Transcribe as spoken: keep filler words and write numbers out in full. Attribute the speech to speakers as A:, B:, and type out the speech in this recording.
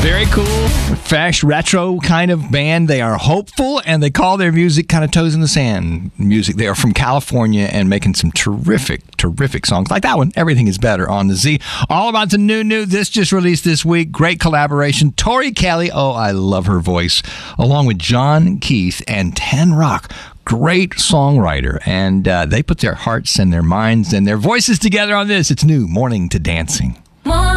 A: Very cool, fresh, retro kind of band. They are hopeful, and they call their music kind of toes in the sand music. They are from California and making some terrific, terrific songs like that one, Everything Is Better on the Z. All about the new, new. This just released this week. Great collaboration. Tori Kelly, oh, I love her voice, along with John Keith and Ten Rock. Great songwriter, and uh, they put their hearts and their minds and their voices together on this. It's new, Morning to Dancing.